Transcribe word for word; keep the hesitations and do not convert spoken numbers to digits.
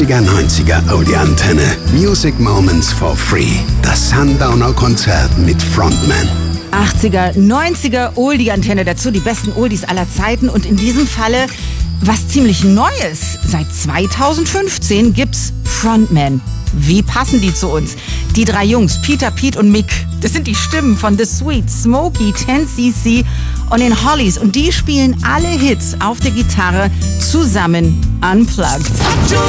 achtziger, neunziger Oldie Antenne. Music Moments for Free. Das Sundowner Konzert mit Frontman. achtziger, neunziger Oldie-Antenne, dazu die besten Oldies aller Zeiten und in diesem Falle was ziemlich Neues. Seit zweitausendfünfzehn gibt's Frontman. Wie passen die zu uns? Die drei Jungs, Peter, Pete und Mick, das sind die Stimmen von The Sweets, Smokey, ten C C und den Hollies und die spielen alle Hits auf der Gitarre zusammen unplugged.